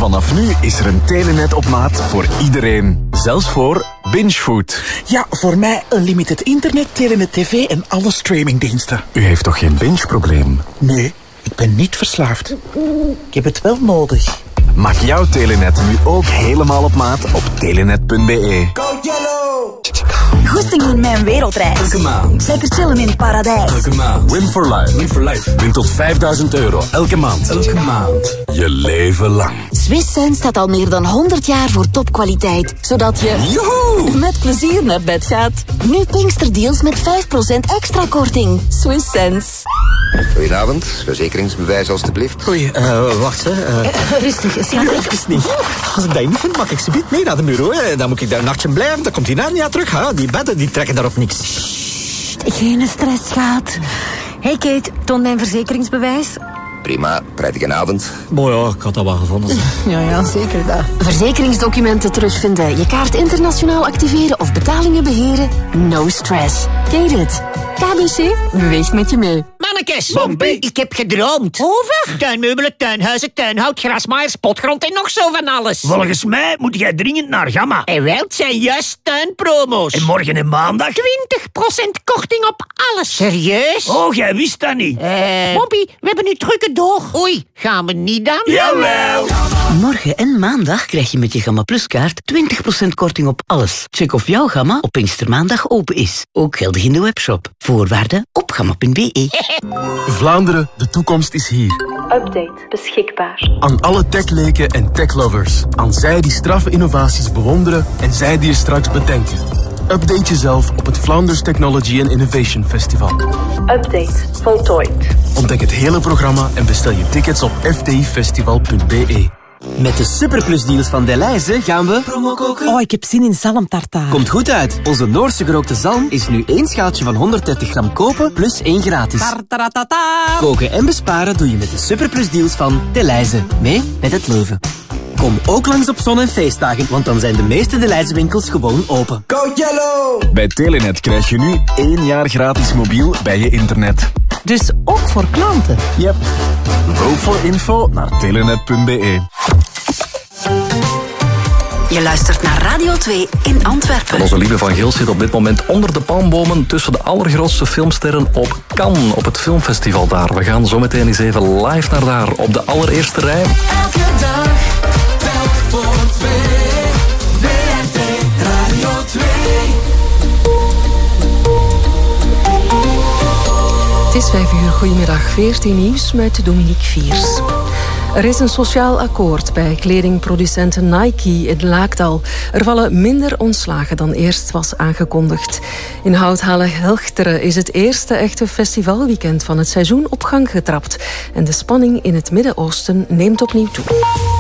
Vanaf nu is er een Telenet op maat voor iedereen. Zelfs voor Bingefood. Ja, voor mij unlimited internet, Telenet TV en alle streamingdiensten. U heeft toch geen binge-probleem? Nee, ik ben niet verslaafd. Ik heb het wel nodig. Maak jouw Telenet nu ook helemaal op maat op telenet.be. Go Yellow! Goesting in mijn wereldreis. Elke maand. Lekker chillen in het paradijs. Elke maand. Win for life. Win for life. Win tot €5000 elke maand. Elke maand. Je leven lang. Swiss Sense staat al meer dan 100 jaar voor topkwaliteit. Zodat je met plezier naar bed gaat. Nu Pinksterdeals met 5% extra korting. Swiss Sense. Goedenavond, verzekeringsbewijs alstublieft. Oei, wacht hè. Rustig, schat. Even niet. Als ik dat niet vind, mag ik ze mee naar de bureau. Hè. Dan moet ik daar een nachtje blijven, dan komt hij na niet aan terug. Hè. Die bedden die trekken daarop niks. Geen stress, schat. Hey Kate, toon mijn verzekeringsbewijs. Prima, prettige avond. Mooi ja, ik had dat wel gevonden. Ja, zeker dat. Verzekeringsdocumenten terugvinden, je kaart internationaal activeren of betalingen beheren. No stress. Ken je het? KBC beweegt met je mee. Mannekes, ik heb gedroomd. Over? Tuinmeubelen, tuinhuizen, tuinhout, grasmaaiers, potgrond en nog zo van alles. Volgens mij moet jij dringend naar Gamma. En wel, het zijn juist tuinpromo's. En morgen en maandag? 20% korting op alles. Serieus? Oh, jij wist dat niet. Bobby, we hebben nu drukke door. Oei, gaan we niet dan? Jawel. Morgen en maandag krijg je met je Gamma Plus kaart 20% korting op alles. Check of jouw Gamma op Pinkstermaandag open is. Ook geldig in de webshop. Voorwaarden op gamma.be. Vlaanderen, de toekomst is hier. Update beschikbaar. Aan alle techleken en techlovers. Aan zij die straffe innovaties bewonderen en zij die je straks bedenken. Update jezelf op het Flanders Technology and Innovation Festival. Update voltooid. Ontdek het hele programma en bestel je tickets op fdifestival.be. Met de superplusdeals van Delhaize gaan we promo koken. Oh, ik heb zin in zalmtartaar. Komt goed uit. Onze Noorse gerookte zalm is nu 1 schaaltje van 130 gram kopen plus 1 gratis. Koken en besparen doe je met de superplusdeals van Delhaize. Mee met het leven. Kom ook langs op zon- en feestdagen, want dan zijn de meeste Delhaize winkels gewoon open. Go Yellow! Bij Telenet krijg je nu 1 jaar gratis mobiel bij je internet. Dus ook voor klanten? Yep. Go voor info naar telenet.be. Je luistert naar Radio 2 in Antwerpen. Onze lieve Van Geel zit op dit moment onder de palmbomen tussen de allergrootste filmsterren op Cannes, op het filmfestival daar. We gaan zo meteen eens even live naar daar, op de allereerste rij. Elke dag, telk voor 2. WRT Radio 2. Het is 5 uur, goedemiddag, 14 nieuws met Dominique Viers. Er is een sociaal akkoord bij kledingproducent Nike in Laakdal. Er vallen minder ontslagen dan eerst was aangekondigd. In Houthalen-Helchteren is het eerste echte festivalweekend van het seizoen op gang getrapt. En de spanning in het Midden-Oosten neemt opnieuw toe.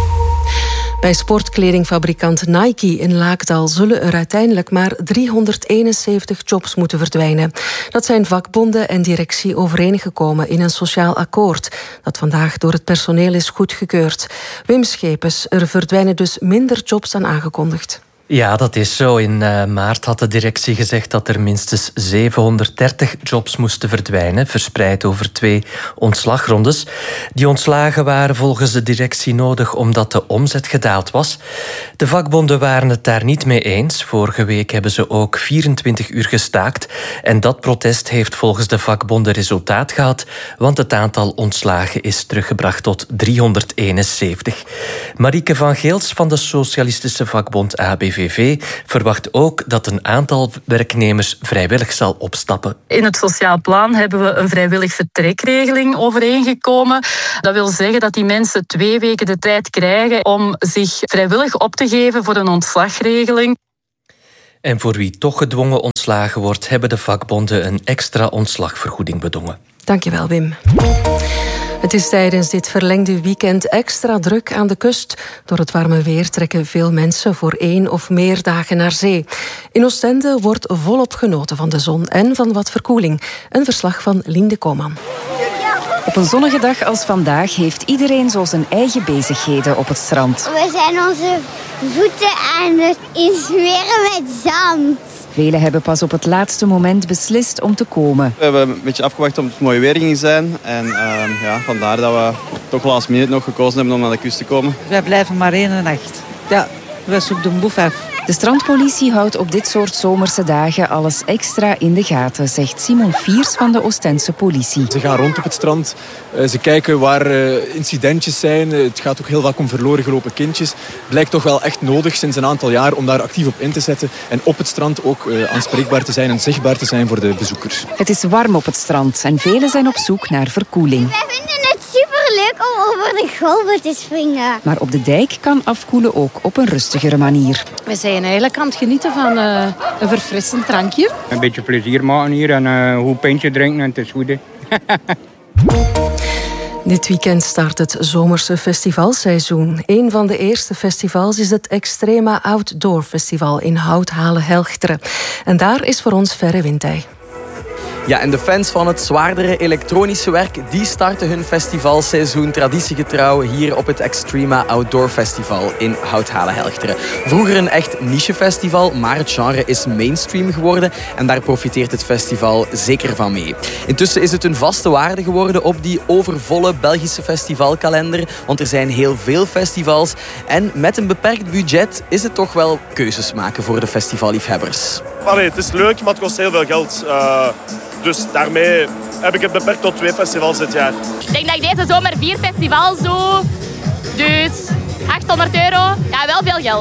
Bij sportkledingfabrikant Nike in Laakdal zullen er uiteindelijk maar 371 jobs moeten verdwijnen. Dat zijn vakbonden en directie overeengekomen in een sociaal akkoord dat vandaag door het personeel is goedgekeurd. Wim Schepens, er verdwijnen dus minder jobs dan aangekondigd. Ja, dat is zo. In maart had de directie gezegd dat er minstens 730 jobs moesten verdwijnen, verspreid over 2 ontslagrondes. Die ontslagen waren volgens de directie nodig omdat de omzet gedaald was. De vakbonden waren het daar niet mee eens. Vorige week hebben ze ook 24 uur gestaakt. En dat protest heeft volgens de vakbonden resultaat gehad, want het aantal ontslagen is teruggebracht tot 371. Marieke van Geels van de Socialistische Vakbond ABVV verwacht ook dat een aantal werknemers vrijwillig zal opstappen. In het sociaal plan hebben we een vrijwillig vertrekregeling overeengekomen. Dat wil zeggen dat die mensen 2 weken de tijd krijgen om zich vrijwillig op te geven voor een ontslagregeling. En voor wie toch gedwongen ontslagen wordt, hebben de vakbonden een extra ontslagvergoeding bedongen. Dankjewel, Wim. Het is tijdens dit verlengde weekend extra druk aan de kust. Door het warme weer trekken veel mensen voor 1 of meer dagen naar zee. In Oostende wordt volop genoten van de zon en van wat verkoeling. Een verslag van Lien de Koman. Op een zonnige dag als vandaag heeft iedereen zo zijn eigen bezigheden op het strand. We zijn onze voeten aan het insmeren met zand. Velen hebben pas op het laatste moment beslist om te komen. We hebben een beetje afgewacht omdat het mooi weer ging zijn. En vandaar dat we toch last minute nog gekozen hebben om naar de kust te komen. Wij blijven maar 1 nacht. Ja, we zoeken de boef af. De strandpolitie houdt op dit soort zomerse dagen alles extra in de gaten, zegt Simon Fiers van de Oostense politie. Ze gaan rond op het strand, ze kijken waar incidentjes zijn. Het gaat ook heel vaak om verloren gelopen kindjes. Het blijkt toch wel echt nodig sinds een aantal jaar om daar actief op in te zetten. En op het strand ook aanspreekbaar te zijn en zichtbaar te zijn voor de bezoekers. Het is warm op het strand en velen zijn op zoek naar verkoeling. Wij vinden het superleuk om over de golven te springen. Maar op de dijk kan afkoelen ook op een rustigere manier. We zijn eigenlijk aan het genieten van een verfrissend drankje. Een beetje plezier maken hier en een goed pintje drinken en het is goed. Dit weekend start het zomerse festivalseizoen. Een van de eerste festivals is het Extrema Outdoor Festival in Houthalen-Helchteren. En daar is voor ons Verre Wintij. Ja, en de fans van het zwaardere elektronische werk, die starten hun festivalseizoen traditiegetrouw hier op het Extrema Outdoor Festival in Houthalen-Helchteren. Vroeger een echt nichefestival, maar het genre is mainstream geworden en daar profiteert het festival zeker van mee. Intussen is het een vaste waarde geworden op die overvolle Belgische festivalkalender, want er zijn heel veel festivals en met een beperkt budget is het toch wel keuzes maken voor de festivalliefhebbers. Het is leuk, maar het kost heel veel geld. Dus daarmee heb ik het beperkt tot 2 festivals dit jaar. Ik denk dat ik deze zomer 4 festivals doe. Dus €800. Ja, wel veel geld.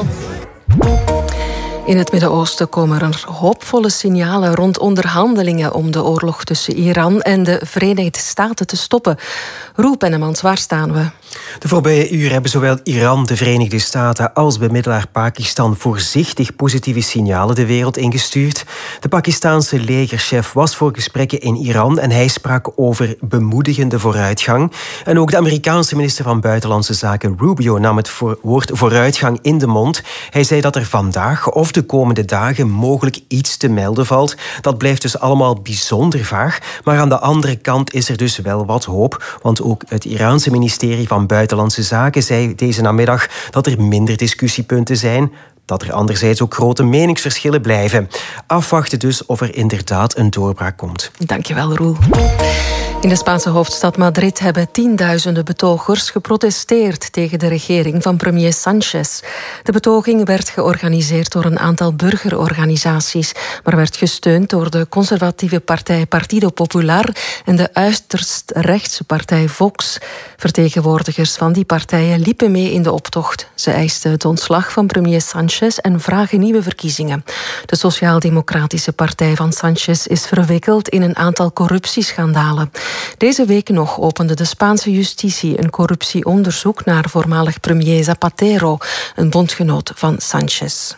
In het Midden-Oosten komen er hoopvolle signalen rond onderhandelingen om de oorlog tussen Iran en de Verenigde Staten te stoppen. Roel Pennemans, waar staan we? De voorbije uren hebben zowel Iran, de Verenigde Staten als bemiddelaar Pakistan voorzichtig positieve signalen de wereld ingestuurd. De Pakistaanse legerchef was voor gesprekken in Iran en hij sprak over bemoedigende vooruitgang. En ook de Amerikaanse minister van Buitenlandse Zaken Rubio nam het woord vooruitgang in de mond. Hij zei dat er vandaag of de komende dagen mogelijk iets te melden valt. Dat blijft dus allemaal bijzonder vaag. Maar aan de andere kant is er dus wel wat hoop. Want ook het Iraanse ministerie van Buitenlandse Zaken zei deze namiddag dat er minder discussiepunten zijn. Dat er anderzijds ook grote meningsverschillen blijven. Afwachten dus of er inderdaad een doorbraak komt. Dankjewel, Roel. In de Spaanse hoofdstad Madrid hebben tienduizenden betogers geprotesteerd tegen de regering van premier Sánchez. De betoging werd georganiseerd door een aantal burgerorganisaties, maar werd gesteund door de conservatieve partij Partido Popular en de uiterst rechtse partij Vox. Vertegenwoordigers van die partijen liepen mee in de optocht. Ze eisten het ontslag van premier Sánchez en vragen nieuwe verkiezingen. De Sociaal-Democratische partij van Sánchez is verwikkeld in een aantal corruptieschandalen. Deze week nog opende de Spaanse justitie een corruptieonderzoek naar voormalig premier Zapatero, een bondgenoot van Sánchez.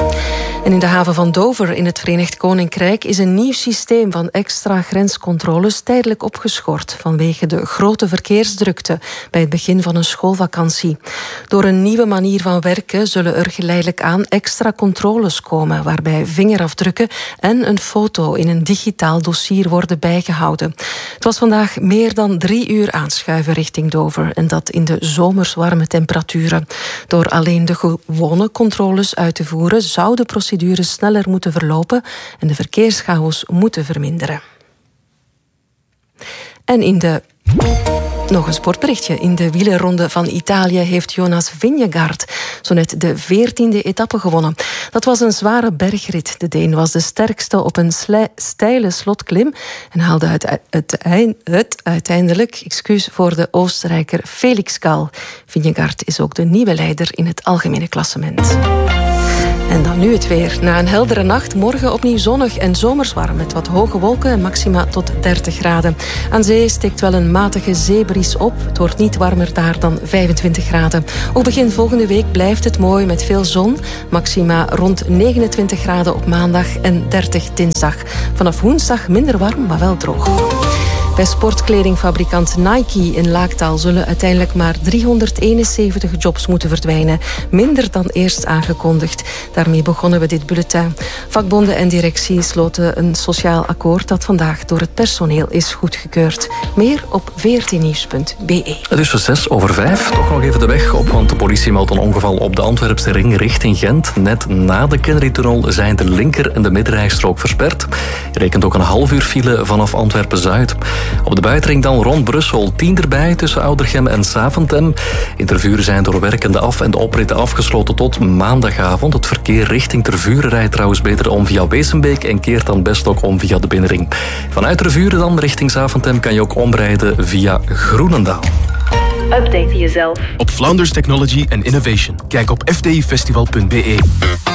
En in de haven van Dover in het Verenigd Koninkrijk is een nieuw systeem van extra grenscontroles tijdelijk opgeschort vanwege de grote verkeersdrukte bij het begin van een schoolvakantie. Door een nieuwe manier van werken zullen er geleidelijk aan extra controles komen, waarbij vingerafdrukken en een foto in een digitaal dossier worden bijgehouden. Het was vandaag meer dan 3 uur aanschuiven richting Dover en dat in de zomers warme temperaturen. Door alleen de gewone controles uit te voeren zou de procedure sneller moeten verlopen en de verkeerschaos moeten verminderen. En nog een sportberichtje. In de wielerronde van Italië heeft Jonas Vingegaard zo net de 14e etappe gewonnen. Dat was een zware bergrit. De Deen was de sterkste op een steile slotklim en haalde uiteindelijk voor de Oostenrijker Felix Gall. Vingegaard is ook de nieuwe leider in het algemene klassement. En dan nu het weer. Na een heldere nacht, morgen opnieuw zonnig en zomers warm met wat hoge wolken en maxima tot 30 graden. Aan zee steekt wel een matige zeebries op. Het wordt niet warmer daar dan 25 graden. Ook begin volgende week blijft het mooi met veel zon. Maxima rond 29 graden op maandag en 30 dinsdag. Vanaf woensdag minder warm, maar wel droog. Bij sportkledingfabrikant Nike in Laaktaal zullen uiteindelijk maar 371 jobs moeten verdwijnen. Minder dan eerst aangekondigd. Daarmee begonnen we dit bulletin. Vakbonden en directie sloten een sociaal akkoord dat vandaag door het personeel is goedgekeurd. Meer op vrtnieuws.be. Het is 5:06. Toch nog even de weg op, want de politie meldt een ongeval op de Antwerpse ring richting Gent. Net na de Kennedy-tunnel zijn de linker- en de middenrijstrook versperd. Je rekent ook een half uur file vanaf Antwerpen-Zuid. Op de buitenring dan rond Brussel 10 erbij tussen Oudergem en Saventem. In Tervuren zijn door werkende af- en de opritten afgesloten tot maandagavond. Het verkeer richting Tervuren rijdt trouwens beter om via Wezenbeek en keert dan best ook om via de binnenring. Vanuit Tervuren dan richting Saventem kan je ook omrijden via Groenendaal. Update jezelf op Flounders Technology and Innovation. Kijk op fdifestival.be.